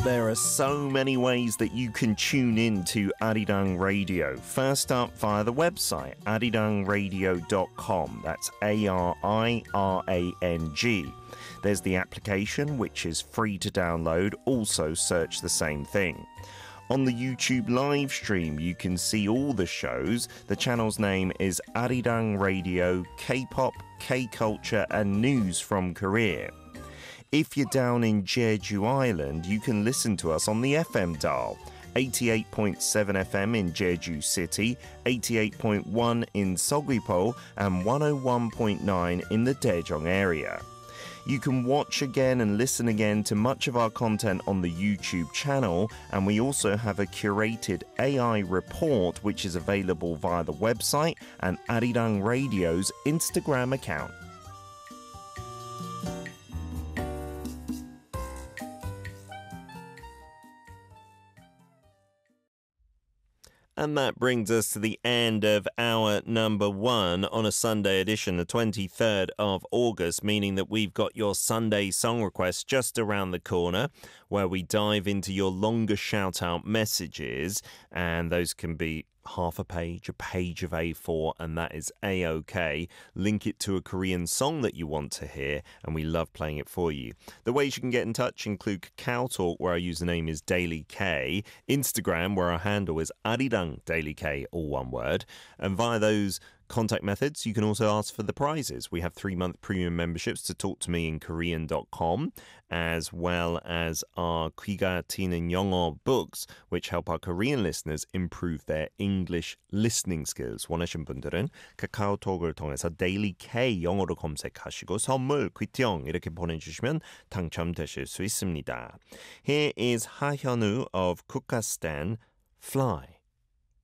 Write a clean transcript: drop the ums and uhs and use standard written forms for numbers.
There are so many ways that you can tune in to Arirang Radio. First up, via the website, arirangradio.com. That's ARIRANG. There's the application, which is free to download. Also search the same thing. On the YouTube live stream, you can see all the shows. The channel's name is Arirang Radio, K-pop, K-culture, and news from Korea. If you're down in Jeju Island, you can listen to us on the FM dial. 88.7 FM in Jeju City, 88.1 in Seogwipo, and 101.9 in the Daejeong area. You can watch again and listen again to much of our content on the YouTube channel, and we also have a curated AI report which is available via the website and Arirang Radio's Instagram account. And that brings us to the end of hour number 1 on a Sunday edition, the 23rd of August, meaning that we've got your Sunday song requests just around the corner, where we dive into your longer shout-out messages, and those can be half a page of A4, and that is A-OK. Link it to a Korean song that you want to hear, and we love playing it for you. The ways you can get in touch include Kakao Talk, where our username is DailyK, Instagram, where our handle is Arirang DailyK, all one word, and via those contact methods, you can also ask for the prizes. We have 3-month premium memberships to Talk to Me in Korean.com, as well as our 귀가 트이는 영어 books, which help our Korean listeners improve their English listening skills. 원하신 분들은 카카오톡을 통해서 Daily K 영어로 검색하시고 선물 귀티ong 이렇게 보내주시면 당첨되실 수 있습니다. Here is 하현우 of Kukastan, Fly.